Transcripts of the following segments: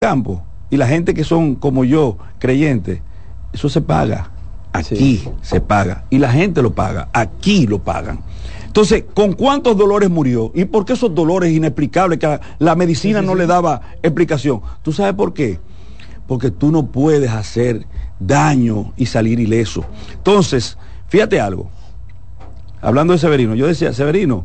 campo y la gente que son como yo, creyentes, eso se paga. Aquí se paga. Y la gente lo paga. Aquí lo pagan. Entonces, ¿con cuántos dolores murió? ¿Y por qué esos dolores inexplicables que la medicina no le daba explicación? ¿Tú sabes por qué? Porque tú no puedes hacer daño y salir ileso. Entonces, fíjate algo. Hablando de Severino, yo decía, Severino,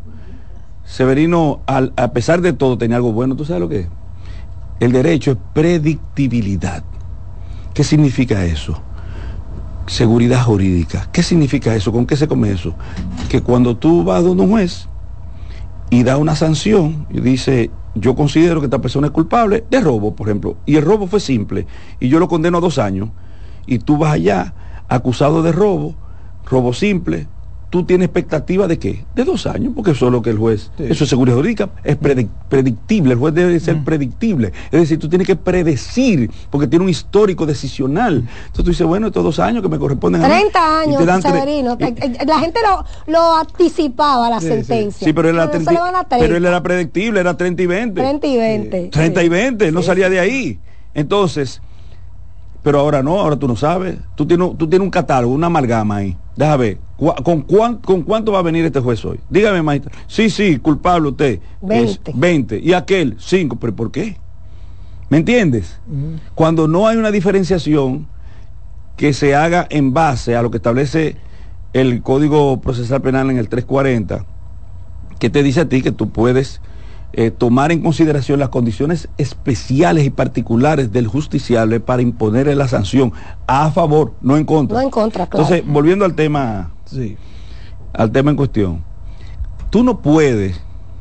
a pesar de todo, tenía algo bueno. ¿Tú sabes lo que es? El derecho es predictibilidad. ¿Qué significa eso? Seguridad jurídica. ¿Qué significa eso? ¿Con qué se come eso? Que cuando tú vas donde un juez y da una sanción y dice, yo considero que esta persona es culpable de robo, por ejemplo, y el robo fue simple, y yo lo condeno a 2 años, y tú vas allá acusado de robo simple, tú tienes expectativa de ¿qué? De 2 años, porque eso es lo que el juez, eso es seguridad jurídica, es predictible, el juez debe ser predictible, es decir, tú tienes que predecir, porque tiene un histórico decisional. Entonces tú dices, bueno, estos 2 años que me corresponden 30 años, Severino, la gente lo anticipaba la sentencia. Sí, pero él era predictible, era 30 y 20. 30 y 20. 30 y 20, no salía de ahí. Entonces, pero ahora no, ahora tú no sabes. Tú tienes un catálogo, una amalgama ahí. Déjame ver, ¿con cuánto va a venir este juez hoy? Dígame, maestra. Sí, culpable usted. 20. Y aquel, 5. ¿Pero por qué? ¿Me entiendes? Cuando no hay una diferenciación que se haga en base a lo que establece el Código Procesal Penal en el 340, que te dice a ti que tú puedes tomar en consideración las condiciones especiales y particulares del justiciable para imponerle la sanción a favor, no en contra. No en contra, claro. Entonces, volviendo al tema, al tema en cuestión, tú no puedes,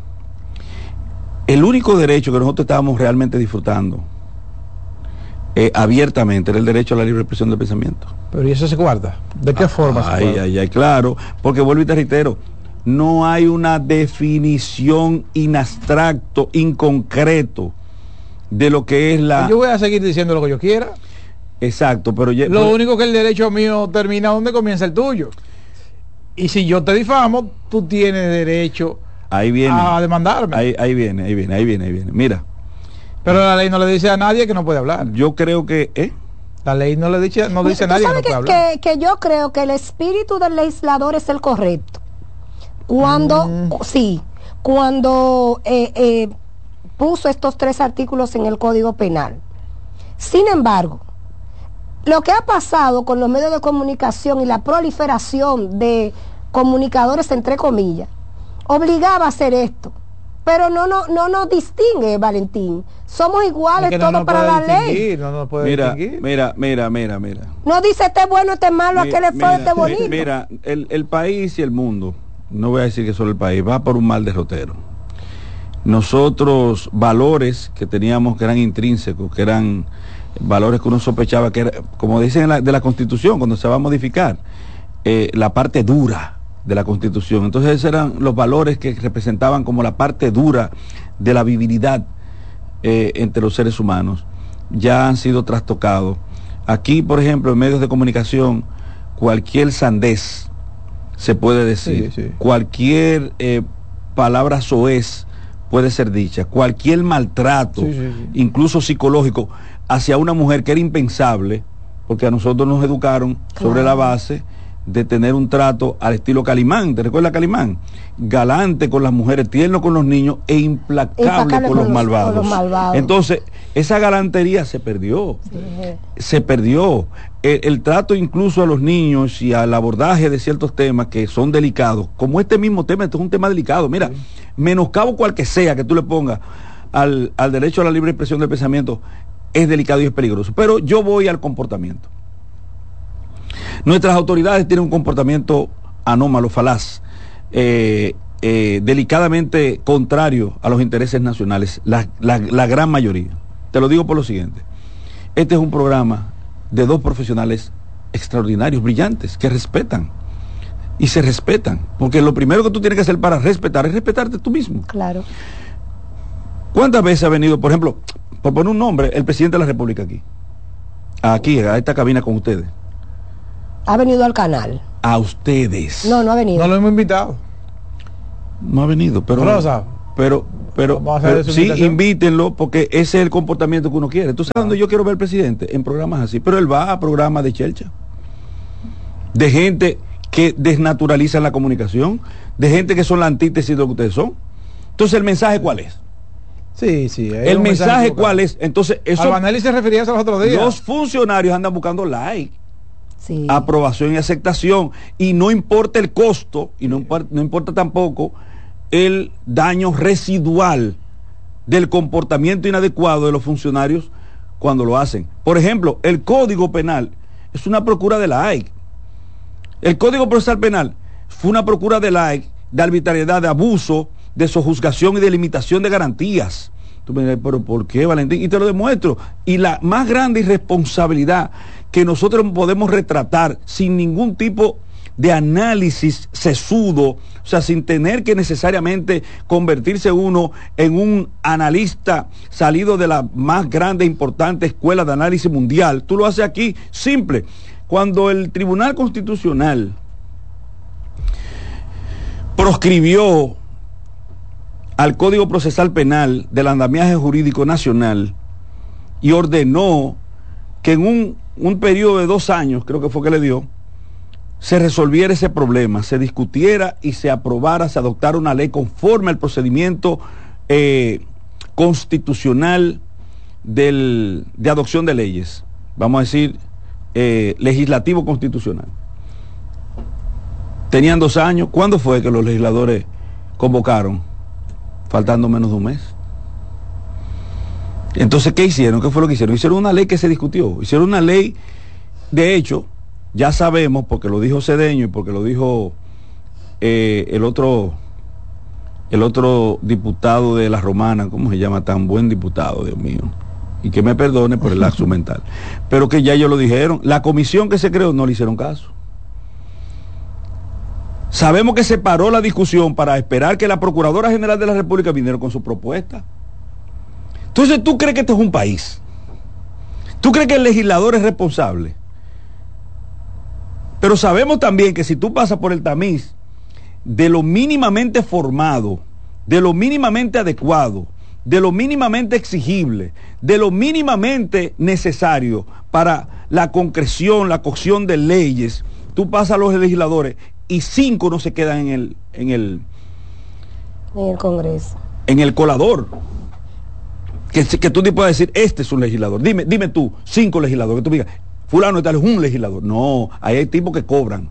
el único derecho que nosotros estábamos realmente disfrutando abiertamente era el derecho a la libre expresión del pensamiento. Pero ¿y eso se guarda? ¿De qué forma se guarda? Claro, porque vuelvo y te reitero, no hay una definición in abstracto, inconcreto de lo que es la... Yo voy a seguir diciendo lo que yo quiera. Exacto, pero... Lo único que el derecho mío termina donde comienza el tuyo. Y si yo te difamo, tú tienes derecho a demandarme. Ahí viene. Mira. Pero la ley no le dice a nadie que no puede hablar. Yo creo que... La ley no le dice a nadie que no puede hablar. Que yo creo que el espíritu del legislador es el correcto. Cuando puso estos 3 artículos en el Código Penal. Sin embargo, lo que ha pasado con los medios de comunicación y la proliferación de comunicadores entre comillas obligaba a hacer esto, pero no nos distingue, Valentín. Somos iguales todos para la ley. Mira. No dice este es bueno, este es malo, aquel es feo, este es bonito. Mira, el país y el mundo, no voy a decir que solo el país, va por un mal derrotero. Nosotros, valores que teníamos que eran intrínsecos, que eran valores que uno sospechaba que era, como dicen de la Constitución, cuando se va a modificar, la parte dura de la Constitución. Entonces esos eran los valores que representaban como la parte dura de la virilidad entre los seres humanos. Ya han sido trastocados. Aquí, por ejemplo, en medios de comunicación, cualquier sandez se puede decir, cualquier palabra soez puede ser dicha, cualquier maltrato, incluso psicológico, hacia una mujer que era impensable, porque a nosotros nos educaron sobre la base de tener un trato al estilo Calimán. ¿Te recuerdas Calimán? Galante con las mujeres, tierno con los niños e implacable con los malvados. Entonces, esa galantería se perdió. Se perdió. El trato incluso a los niños y al abordaje de ciertos temas que son delicados, como este mismo tema, esto es un tema delicado. Mira, menoscabo cual que sea que tú le pongas al derecho a la libre expresión del pensamiento, es delicado y es peligroso. Pero yo voy al comportamiento. Nuestras autoridades tienen un comportamiento anómalo, falaz, delicadamente contrario a los intereses nacionales, la gran mayoría. Te lo digo por lo siguiente: este es un programa de 2 profesionales extraordinarios, brillantes, que respetan y se respetan, porque lo primero que tú tienes que hacer para respetar es respetarte tú mismo. Claro. ¿Cuántas veces ha venido, por ejemplo, por poner un nombre, el presidente de la República aquí a esta cabina con ustedes? Ha venido al canal. A ustedes. No ha venido. No lo hemos invitado. No ha venido, pero pero sí, invítenlo, porque ese es el comportamiento que uno quiere. Tú sabes dónde yo quiero ver al presidente, en programas así, pero él va a programas de chelcha, de gente que desnaturalizan la comunicación, de gente que son la antítesis de lo que ustedes son. Entonces, ¿el mensaje cuál es? Sí, sí. ¿El mensaje cuál es? Entonces, eso... Albanelli se refería a eso los otros días. Los funcionarios andan buscando like, sí, aprobación y aceptación, y no importa el costo, y no importa tampoco el daño residual del comportamiento inadecuado de los funcionarios cuando lo hacen. Por ejemplo, el Código Penal es una procura de la AIC. El Código Procesal Penal fue una procura de la AIC, de arbitrariedad, de abuso, de sojuzgación y de limitación de garantías. Tú me dirás, pero ¿por qué, Valentín? Y te lo demuestro. Y la más grande irresponsabilidad que nosotros podemos retratar sin ningún tipo de análisis sesudo, o sea, sin tener que necesariamente convertirse uno en un analista salido de la más grande e importante escuela de análisis mundial. Tú lo haces aquí, simple. Cuando el Tribunal Constitucional proscribió al Código Procesal Penal del andamiaje jurídico nacional y ordenó que en un periodo de 2 años, creo que fue que le dio, se resolviera ese problema, se discutiera y se aprobara, se adoptara una ley conforme al procedimiento constitucional de adopción de leyes, vamos a decir, legislativo constitucional. Tenían 2 años. ¿Cuándo fue que los legisladores convocaron? Faltando menos de un mes. Entonces, ¿qué hicieron? ¿Qué fue lo que hicieron? Hicieron una ley que se discutió. Hicieron una ley, de hecho, ya sabemos, porque lo dijo Cedeño y porque lo dijo el otro diputado de la Romana, ¿cómo se llama? Tan buen diputado, Dios mío. Y que me perdone por el lapso mental. Pero que ya ellos lo dijeron. La comisión que se creó no le hicieron caso. Sabemos que se paró la discusión para esperar que la Procuradora General de la República viniera con su propuesta. Entonces, ¿tú crees que esto es un país? ¿Tú crees que el legislador es responsable? Pero sabemos también que si tú pasas por el tamiz de lo mínimamente formado, de lo mínimamente adecuado, de lo mínimamente exigible, de lo mínimamente necesario para la concreción, la cocción de leyes, tú pasas a los legisladores y 5 no se quedan en el Congreso, en el colador, que tú te puedas decir, este es un legislador. Dime tú, 5 legisladores, que tú digas, fulano tal es un legislador. No, ahí hay tipos que cobran.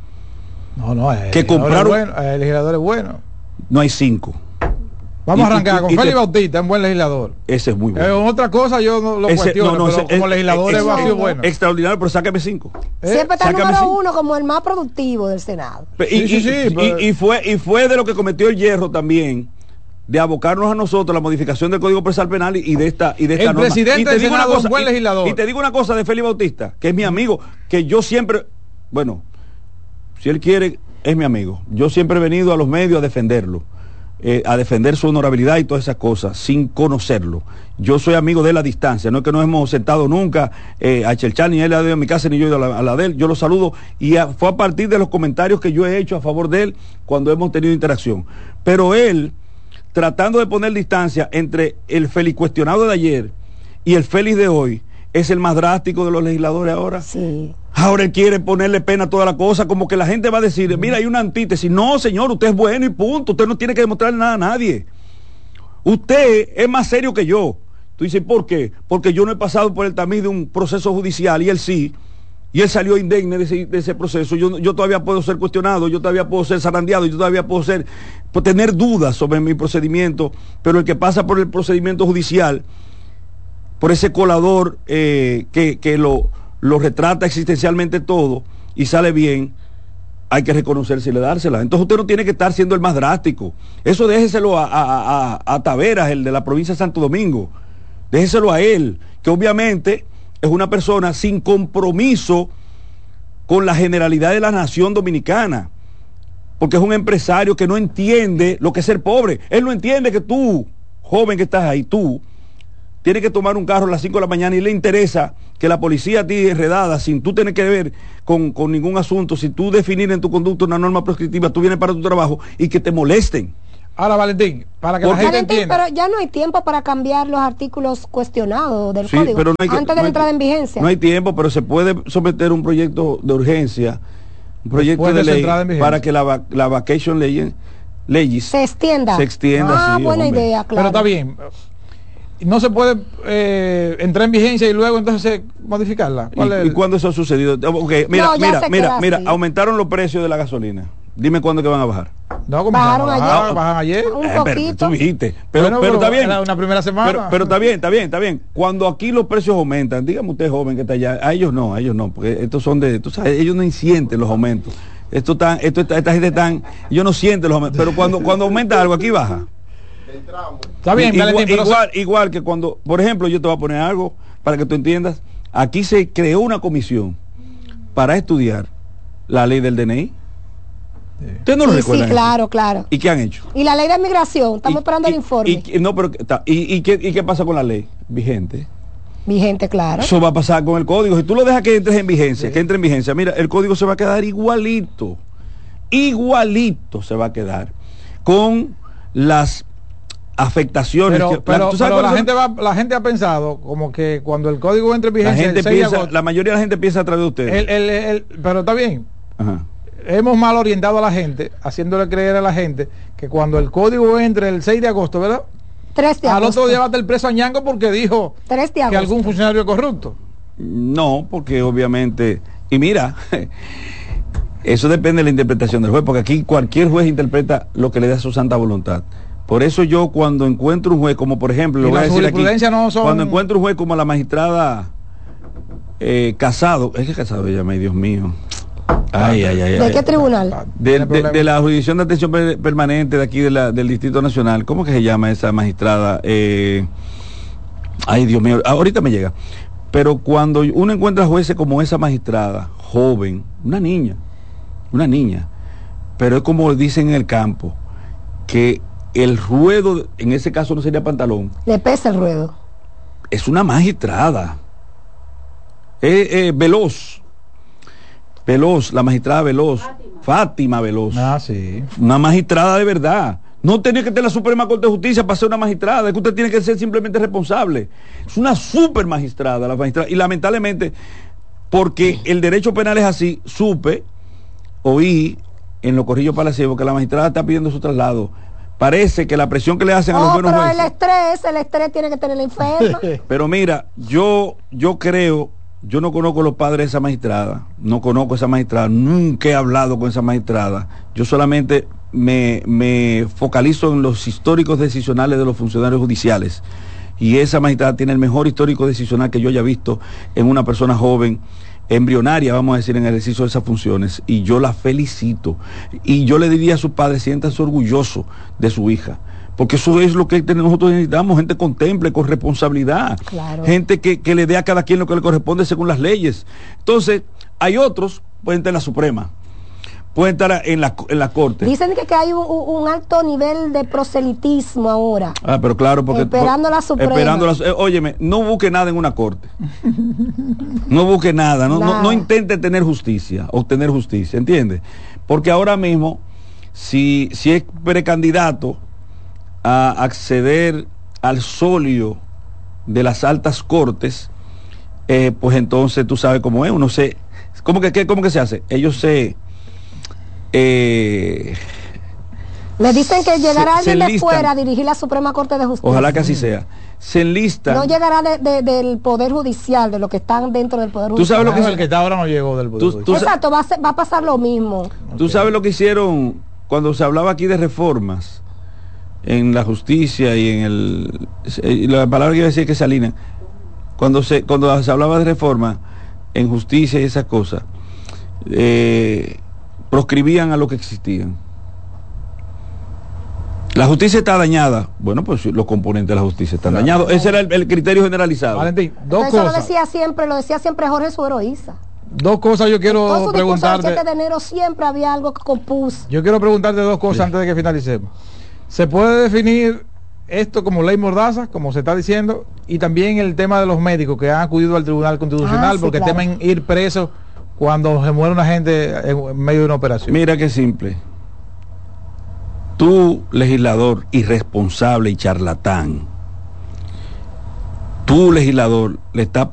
No, que compraron. Bueno, el legislador es bueno. No hay 5. Vamos a arrancar con Félix Bautista, un buen legislador. Ese es muy bueno. Otra cosa yo no lo cuestiono, pero como legislador es sido bueno. Extraordinario, pero sáqueme 5. Siempre está el número 1 como el más productivo del Senado. Y fue de lo que cometió el hierro también, de abocarnos a nosotros la modificación del Código Procesal Penal y de esta norma. Presidente del Senado es un buen legislador. Y te digo una cosa de Félix Bautista, que es mi amigo, que yo siempre, bueno, si él quiere, es mi amigo. Yo siempre he venido a los medios a defenderlo. A defender su honorabilidad y todas esas cosas, sin conocerlo. Yo soy amigo de él a distancia, no es que nos hemos sentado nunca a chelchar, ni él ha ido a mi casa, ni yo he ido a la de él. Yo lo saludo y fue a partir de los comentarios que yo he hecho a favor de él cuando hemos tenido interacción. Pero él, tratando de poner distancia entre el Félix cuestionado de ayer y el Félix de hoy, es el más drástico de los legisladores ahora. Sí. Ahora él quiere ponerle pena a toda la cosa, como que la gente va a decir, mira, hay una antítesis. No, señor, usted es bueno y punto. Usted no tiene que demostrarle nada a nadie. Usted es más serio que yo. Tú dices, ¿por qué? Porque yo no he pasado por el tamiz de un proceso judicial y él sí. Y él salió indemne de ese proceso. Yo todavía puedo ser cuestionado, yo todavía puedo ser zarandeado, yo todavía puedo tener dudas sobre mi procedimiento. Pero el que pasa por el procedimiento judicial, por ese colador que lo retrata existencialmente todo y sale bien, hay que reconocerse y le dársela. Entonces usted no tiene que estar siendo el más drástico. Eso déjeselo a Taveras, el de la provincia de Santo Domingo. Déjeselo a él, que obviamente es una persona sin compromiso con la generalidad de la nación dominicana, porque es un empresario que no entiende lo que es ser pobre. Él no entiende que tú, joven que estás ahí, tú tienes que tomar un carro a las 5 de la mañana y le interesa que la policía a ti enredada, sin tú tener que ver con ningún asunto, sin tú definir en tu conducta una norma prescriptiva, tú vienes para tu trabajo y que te molesten. Ahora, Valentín, para que la gente entienda. Pero ya no hay tiempo para cambiar los artículos cuestionados del código, pero antes de la entrada en vigencia. No hay tiempo, pero se puede someter un proyecto de urgencia, un proyecto de ley, para que la vacation legis se extienda. Sí, buena idea, claro. Pero está bien. No se puede entrar en vigencia y luego entonces modificarla. ¿Y cuándo eso ha sucedido? Okay, mira, aumentaron los precios de la gasolina. Dime cuándo que van a bajar. No, bajaron ayer. Bajan ayer. Un poquito. Tú dijiste. Pero está bien. Era una primera semana. Pero está bien. Cuando aquí los precios aumentan, dígame usted joven que está allá, a ellos no, porque estos son de, tú sabes, ellos no sienten los aumentos. Esta gente ellos no sienten los aumentos. Pero cuando aumenta algo, aquí baja. Está bien, igual que cuando, por ejemplo, yo te voy a poner algo para que tú entiendas. Aquí se creó una comisión para estudiar la ley del DNI. ¿Usted no lo recuerda? Sí, claro. ¿Y qué han hecho? Y la ley de migración, estamos esperando el informe. ¿Y qué pasa con la ley vigente? Vigente, claro. Eso va a pasar con el código. Si tú lo dejas que entre en vigencia, mira, el código se va a quedar igualito se va a quedar con las afectaciones. Pero la gente ha pensado como que cuando el código entre en vigencia, la mayoría de la gente piensa a través de ustedes. Pero está bien. Ajá. Hemos mal orientado a la gente, haciéndole creer a la gente que cuando el código entre el 6 de agosto, ¿verdad? 3 de agosto. Al otro día va a estar el preso a Ñango porque dijo 3 de agosto. Que algún funcionario es corrupto. No, porque obviamente, y mira, eso depende de la interpretación del juez, porque aquí cualquier juez interpreta lo que le da su santa voluntad. Por eso yo cuando encuentro un juez, como por ejemplo, lo voy a decir aquí, cuando encuentro un juez como la magistrada Casado, es que Casado llama, Dios mío. ¿De qué tribunal? De la Jurisdicción de Atención Permanente de aquí del Distrito Nacional. ¿Cómo que se llama esa magistrada? Ay, Dios mío, ahorita me llega. Pero cuando uno encuentra jueces como esa magistrada, joven, una niña, pero es como dicen en el campo, que el ruedo, en ese caso no sería pantalón. Le pesa el ruedo. Es una magistrada. Veloz, la magistrada Veloz, Fátima Veloz. Sí. Una magistrada de verdad. No tenía que tener la Suprema Corte de Justicia para ser una magistrada, es que usted tiene que ser simplemente responsable. Es una super magistrada la magistrada. Y lamentablemente, porque el derecho penal es así, oí en los Corrillos Palaciegos que la magistrada está pidiendo su traslado. Parece que la presión que le hacen a los buenos jueces. El estrés tiene que tener la enferma. Pero mira, yo creo. Yo no conozco los padres de esa magistrada, nunca he hablado con esa magistrada. Yo solamente me focalizo en los históricos decisionales de los funcionarios judiciales. Y esa magistrada tiene el mejor histórico decisional que yo haya visto en una persona joven, embrionaria, vamos a decir, en el ejercicio de esas funciones. Y yo la felicito. Y yo le diría a sus padres, siéntanse orgullosos de su hija. Porque eso es lo que nosotros necesitamos, gente contemple, con responsabilidad, claro. Gente que le dé a cada quien lo que le corresponde según las leyes. Entonces, hay otros, pueden estar en la Suprema, pueden estar en la Corte. Dicen que hay un alto nivel de proselitismo ahora. Pero claro, porque esperando la Suprema. Óyeme, no busque nada en una Corte. No busque nada, no intente obtener justicia, ¿entiendes? Porque ahora mismo, si es precandidato a acceder al solio de las altas cortes, pues entonces tú sabes cómo es, ¿cómo que se hace? Ellos le dicen que llegará alguien de fuera a dirigir la Suprema Corte de Justicia. Ojalá que así sea. Se enlistan. No llegará del Poder Judicial, de los que están dentro del Poder Judicial. ¿Tú sabes lo que el que está ahora no llegó del Poder Judicial? Exacto, va a pasar lo mismo. ¿Tú sabes lo que hicieron cuando se hablaba aquí de reformas en la justicia y en la palabra que iba a decir que Salinas, cuando se hablaba de reforma en justicia y esas cosas, proscribían a lo que existían? La justicia está dañada. Bueno, pues los componentes de la justicia están dañados. Ese era el criterio generalizado. Valentín, eso lo decía siempre Jorge Sueroiza. Dos cosas yo quiero preguntarte. El 7 de enero siempre había algo que compuso. Yo quiero preguntarte dos cosas antes de que finalicemos. ¿Se puede definir esto como ley mordaza, como se está diciendo? Y también el tema de los médicos que han acudido al Tribunal Constitucional porque temen ir presos cuando se muere una gente en medio de una operación. Mira qué simple. tú, legislador irresponsable y charlatán, tú, legislador, le estás